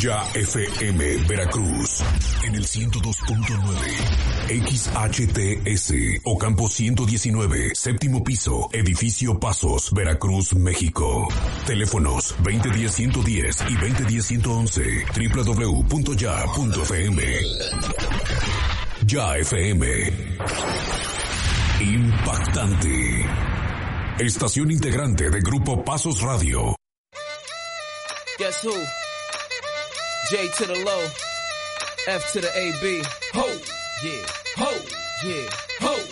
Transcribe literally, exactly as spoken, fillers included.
Ya F M Veracruz en el ciento dos punto nueve, X H T S Ocampo ciento diecinueve, séptimo piso, edificio Pasos, Veracruz, México. Teléfonos veinte diez ciento diez y veinte diez ciento once, doble u doble u doble u punto ya punto f m. Ya F M. Impactante. Estación integrante de Grupo Pasos Radio. Guess who? J to the low, F to the A B. Ho, yeah, ho, yeah, ho.